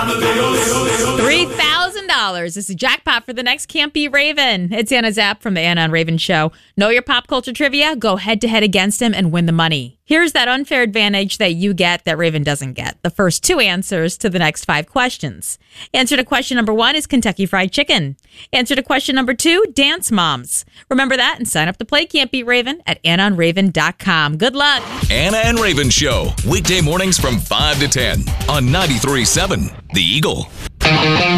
$3,000 is the jackpot for the next Can't Be Raven. It's Anna Zapp from the Anna and Raven Show. Know your pop culture trivia? Go head-to-head against him and win the money. Here's that unfair advantage that you get that Raven doesn't get. The first 2 answers to the next 5 questions. Answer to question number 1 is Kentucky Fried Chicken. Answer to question number 2, Dance Moms. Remember that and sign up to play Can't Beat Raven at AnnaandRaven.com. Good luck. Anna and Raven Show, weekday mornings from 5 to 10 on 93.7 The Eagle.